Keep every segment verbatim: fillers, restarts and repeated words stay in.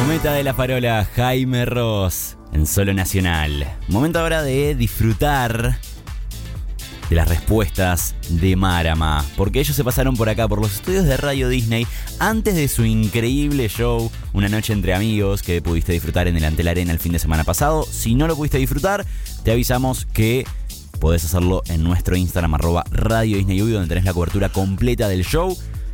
Cometa de la Farola, Jaime Ross, en Solo Nacional. Momento ahora de disfrutar de las respuestas de Marama, porque ellos se pasaron por acá, por los estudios de Radio Disney, antes de su increíble show Una Noche Entre Amigos, que pudiste disfrutar en el Antel Arena el fin de semana pasado. Si no lo pudiste disfrutar, te avisamos que podés hacerlo en nuestro Instagram, arroba Radio Disney U B I, donde tenés la cobertura completa del show.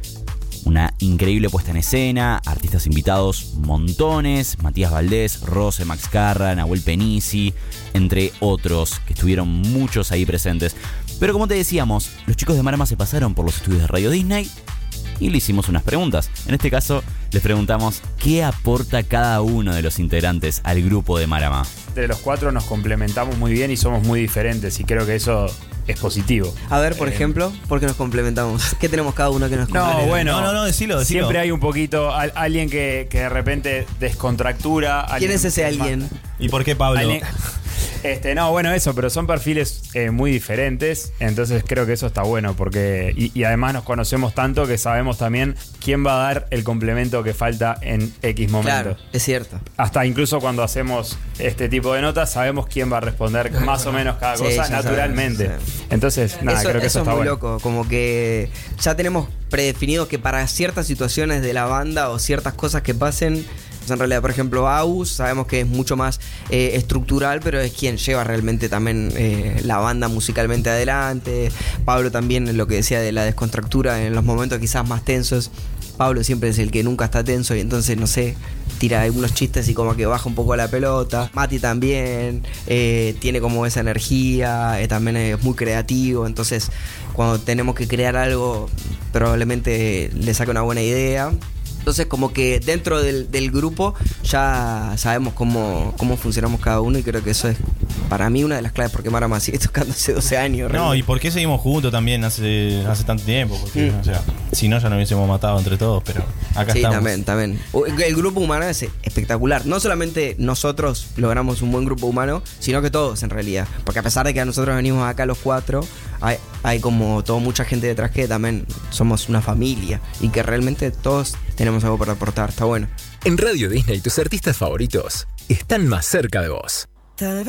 Una increíble puesta en escena, artistas invitados montones, Matías Valdés, Rose, Max Carra, Nahuel Penisi, entre otros, que estuvieron muchos ahí presentes. Pero como te decíamos, los chicos de Marama se pasaron por los estudios de Radio Disney y le hicimos unas preguntas. En este caso, les preguntamos qué aporta cada uno de los integrantes al grupo de Marama. Entre los cuatro nos complementamos muy bien y somos muy diferentes, y creo que eso es positivo. A ver, por eh, ejemplo, ¿por qué nos complementamos? ¿Qué tenemos cada uno que nos complementa? No, bueno, no, no, no, decilo, decilo. Siempre hay un poquito, a, alguien que, que de repente descontractura. ¿Quién es ese que, alguien? ¿Y por qué Pablo? Alguien, este, no, bueno, eso, pero son perfiles eh, muy diferentes, entonces creo que eso está bueno, porque y, y además nos conocemos tanto que sabemos también quién va a dar el complemento que falta en X momento. Claro, es cierto. Hasta incluso cuando hacemos este tipo de notas sabemos quién va a responder más o menos cada Sí, cosa ya naturalmente. sabemos, Entonces, nada, eso, creo que eso, eso está es muy bueno. loco, como que ya tenemos predefinido que para ciertas situaciones de la banda o ciertas cosas que pasen, pues en realidad, por ejemplo, Aus, sabemos que es mucho más eh, estructural, pero es quien lleva realmente también eh, la banda musicalmente adelante. Pablo también, lo que decía de la descontractura en los momentos quizás más tensos. Pablo siempre es el que nunca está tenso y entonces, no sé, tira algunos chistes y como que baja un poco la pelota. Mati también eh, tiene como esa energía, eh, también es muy creativo, entonces cuando tenemos que crear algo probablemente le saque una buena idea. Entonces como que dentro del, del grupo ya sabemos cómo, cómo funcionamos cada uno, y creo que eso es para mí una de las claves porque Marama sigue tocando hace doce años. No, realmente. y por qué seguimos juntos también hace, hace tanto tiempo, porque Mm. o sea, si no ya nos hubiésemos matado entre todos, pero acá Sí, estamos. también, también. El grupo humano es espectacular. No solamente nosotros logramos un buen grupo humano, sino que todos en realidad. Porque a pesar de que nosotros venimos acá los cuatro, hay, hay como toda mucha gente detrás que también somos una familia y que realmente todos tenemos algo para aportar. Está bueno. En Radio Disney, tus artistas favoritos están más cerca de vos.